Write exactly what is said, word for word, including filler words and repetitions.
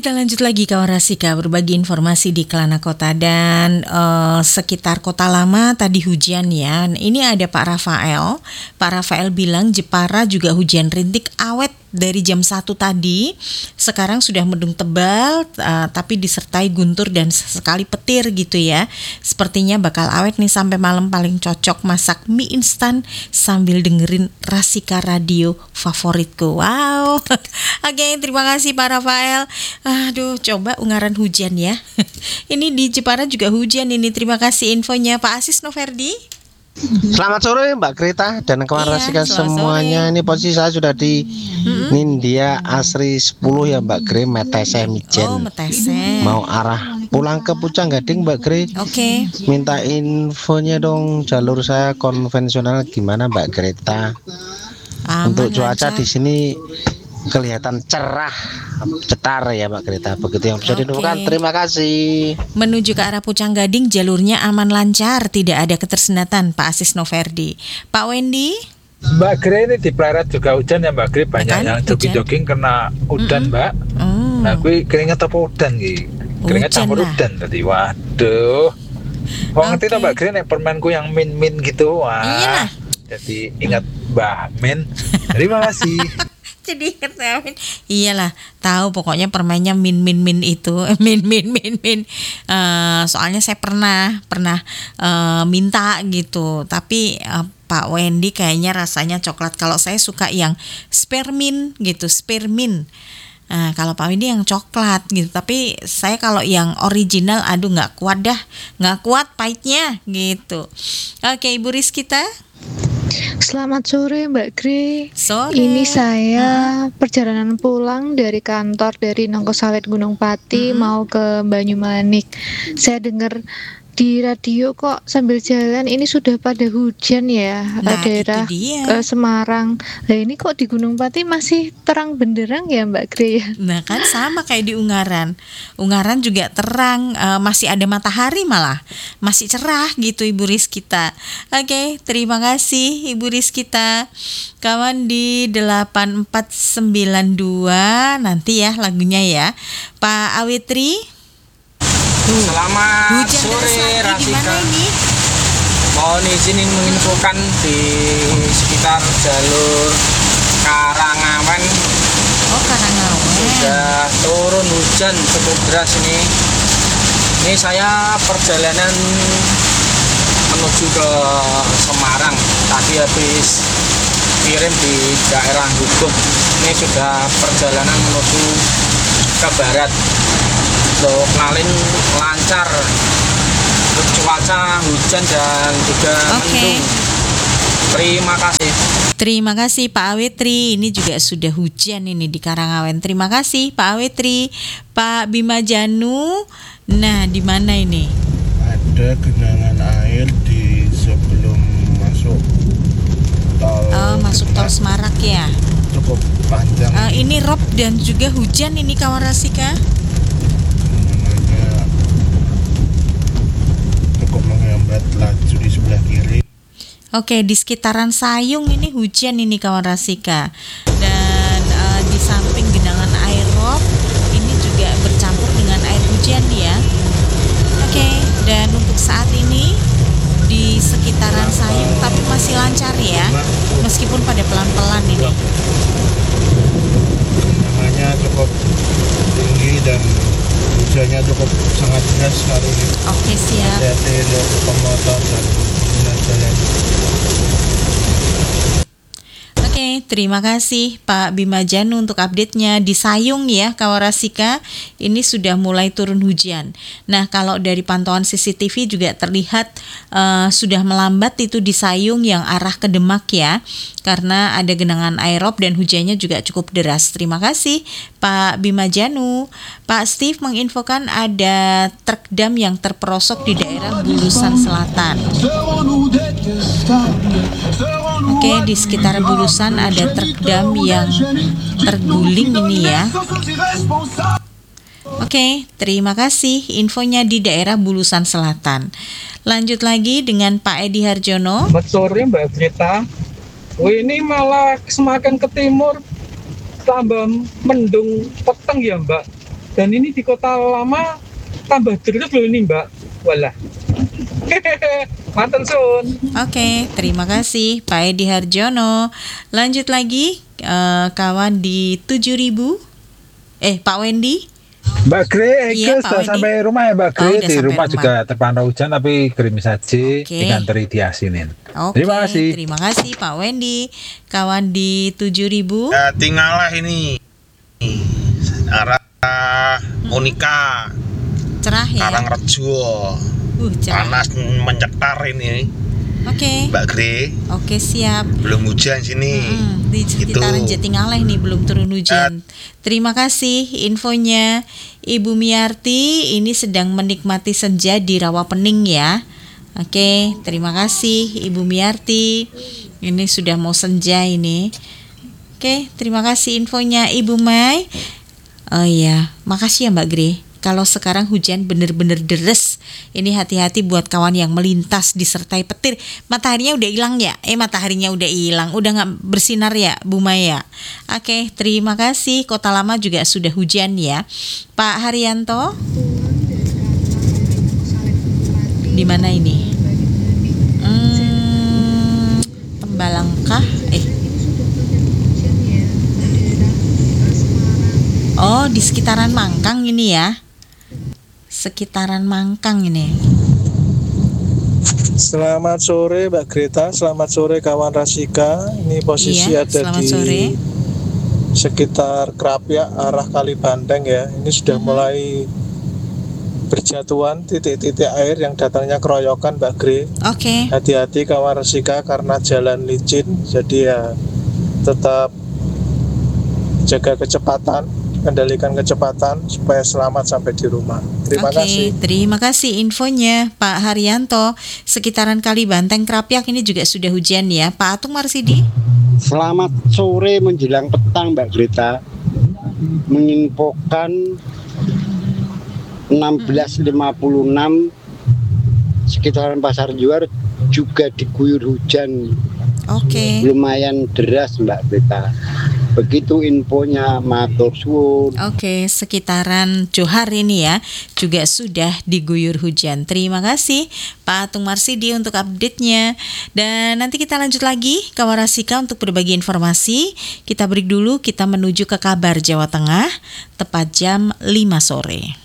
Kita lanjut lagi kawan Rasika, berbagi informasi di Kelana Kota dan uh, sekitar Kota Lama tadi hujan ya. Ini ada Pak Rafael. Pak Rafael bilang Jepara juga hujan rintik awet dari jam satu tadi. Sekarang sudah mendung tebal uh, tapi disertai guntur dan sekali petir gitu ya. Sepertinya bakal awet nih sampai malam, paling cocok masak mie instan sambil dengerin Rasika radio favoritku. Wow. Oke, terima kasih Pak Rafael. Aduh, coba Ungaran hujan ya. Ini di Jepara juga hujan ini. Terima kasih infonya Pak Asis Noverdi. Selamat sore Mbak Greta dan kawan Iya, Rasika selamat semuanya. sore. Ini posisi saya sudah di Mm-mm. Nindya Asri sepuluh ya Mbak Gre, Metese Oh, Mijen. Metese. Mau arah pulang ke Pucang Gading Mbak Gre. Oke. Minta infonya dong, jalur saya konvensional gimana Mbak Greta. Aman, Untuk cuaca lancar. di sini kelihatan cerah, cetar ya Mbak Greta. Begitu yang bisa Oke. diinfokan. Terima kasih. Menuju ke arah Pucang Gading jalurnya aman lancar, tidak ada ketersendatan Pak Asis Noverdi. Pak Wendy? Mbak Gre ini di Pleret juga hujan ya Mbak Gre, banyak Kan, yang hujan. jogging-jogging kena udan Mm-mm. Mbak. Oh, Nah, gue keringet apa udan gitu. Keringet Hujan campur lah. udan tadi. Waduh. Kok ngerti Oke. toh Mbak Gre nek permenku yang min-min gitu. Wah. Iyalah. Jadi ingat Mbah Min. Terima kasih. jadi ketahuin. Iyalah, tahu pokoknya permennya min min min itu min min min min. Eh, soalnya saya pernah pernah eh, minta gitu, tapi eh, Pak Wendy kayaknya rasanya coklat. Kalau saya suka yang spearmint gitu, spearmint. Nah, kalau Pak Wendy yang coklat gitu, tapi saya kalau yang original, aduh nggak kuat dah, nggak kuat pahitnya gitu. Oke, Ibu Rizkita. Selamat sore Mbak Gre. Sore. Ini saya perjalanan pulang dari kantor dari Nongkosalet Gunung Pati Mm-mm. mau ke Banyumanik. Saya dengar di radio kok sambil jalan ini sudah pada hujan ya, Nah, daerah itu dia. ke Semarang. Lah ini kok di Gunung Pati masih terang benderang ya Mbak Gre ya? Nah kan sama kayak di Ungaran. Ungaran juga terang, eh, masih ada matahari malah, masih cerah gitu Ibu Rizkita. Oke, terima kasih Ibu Rizkita. Kawan di delapan empat sembilan dua nanti ya lagunya ya. Pak Awitri. Selamat Hujan sore deras lagi di mana Rasika. ini? Mohon izin menginfokan di sekitar jalur Karangawen Oh, Karangawen. sudah turun hujan cukup deras ini. Ini saya perjalanan menuju ke Semarang. Tadi habis kirim di daerah Gubuk. Ini sudah perjalanan menuju ke barat. Untuk kenalin lancar untuk cuaca hujan dan juga Oke. mendung. Terima kasih. Terima kasih Pak Awetri. Ini juga sudah hujan ini di Karangawen. Terima kasih Pak Awetri. Pak Bima Janu. Nah, di mana ini? Ada genangan air di sebelum masuk tol. Oh, masuk tol Demak. Semarak ya. Cukup panjang. Eh, ini rob dan juga hujan ini kawan Rasika. Genangannya cukup menghambat laju di sebelah kiri. Oke, di sekitaran Sayung ini hujan ini kawan Rasika. Dan eh, di samping genangan air rob ini juga bercampur dengan air hujan ya. Oke, dan untuk saat ini di sekitaran Sayung tapi masih lancar ya. Meskipun pada pelan-pelan ini. Genangannya cukup tinggi dan hujannya cukup sangat deras sekali. Oke, siap. Hati-hati untuk pemotor dan pengguna jalan. Oke, terima kasih Pak Bima Janu untuk update-nya di Sayung ya, Kawarasika. Ini sudah mulai turun hujan. Nah, kalau dari pantauan C C T V juga terlihat uh, sudah melambat itu di Sayung yang arah ke Demak ya, karena ada genangan air rob dan hujannya juga cukup deras. Terima kasih Pak Bima Janu. Pak Steve menginfokan ada truk dam yang terperosok di daerah Bulusan Selatan. Oke, di sekitar Bulusan ada truk dam yang terguling ini ya. Oke, terima kasih infonya di daerah Bulusan Selatan. Lanjut lagi dengan Pak Edi Harjono. Selamat sore Mbak Greta. Wih, ini malah semakin ke timur tambah mendung peteng ya Mbak. Dan ini di Kota Lama tambah terus loh ini Mbak. Walah. Mantan sun. Oke, terima kasih Pak Edi Harjono. Lanjut lagi eh, kawan di tujuh ribu. Eh, Pak Wendy. Mbak Gre, Iya, Eke Pak sudah Wendy. sampai rumah ya Mbak Oh, Gre. udah Di sampai rumah rumah. juga terpantau hujan tapi gerimis saja. Oke. Ikan teri diasinin. Oke, Terima kasih. terima kasih Pak Wendy. Kawan di tujuh ribu. Ya, tinggallah ini arah Monika, Cerah ya. Karangrejo. Uh, cerah. Panas mencekar ini, Oke. Mbak Gre. Oke, siap. Belum hujan sini. Mm-mm, di sekitaran Gitu. Jatingaleh nih belum turun hujan. Terima kasih infonya Ibu Miarti. Ini sedang menikmati senja di Rawapening ya. Oke, terima kasih Ibu Miarti. Ini sudah mau senja ini. Oke, terima kasih infonya Ibu Mai. Oh iya, makasih ya Mbak Gre. Kalau sekarang hujan bener-bener deres, ini hati-hati buat kawan yang melintas disertai petir. Mataharinya udah hilang ya? Eh mataharinya udah hilang, udah nggak bersinar ya, Bu Maya? Oke, terima kasih. Kota Lama juga sudah hujan ya, Pak Haryanto. Di mana ini? Hmm, Tembalangkah? Eh. Oh, di sekitaran Mangkang ini ya. Sekitaran Mangkang ini. Selamat sore Mbak Greta, selamat sore kawan Rasika. Ini posisi Iya, ada selamat di sore. sekitar Krapyak arah Kali Banteng ya. Ini sudah Mhm. mulai berjatuhan titik-titik air yang datangnya keroyokan Mbak Gre. Oke. Hati-hati kawan Rasika karena jalan licin, jadi ya tetap jaga kecepatan, kendalikan kecepatan supaya selamat sampai di rumah. Terima Oke, kasih. terima kasih infonya Pak Haryanto. Sekitaran Kali Banteng Krapyak ini juga sudah hujan ya, Pak Atung Marsidi. Selamat sore menjelang petang Mbak Greta. Menginfokan enam belas lima puluh enam sekitaran Pasar Juar juga diguyur hujan. Oke. Lumayan deras Mbak Greta. Begitu infonya, matur suwun. Oke, sekitaran Johar ini ya juga sudah diguyur hujan. Terima kasih Pak Atung Marsidi untuk update-nya. Dan nanti kita lanjut lagi kawan Rasika untuk berbagi informasi. Kita break dulu, kita menuju ke kabar Jawa Tengah tepat jam lima sore.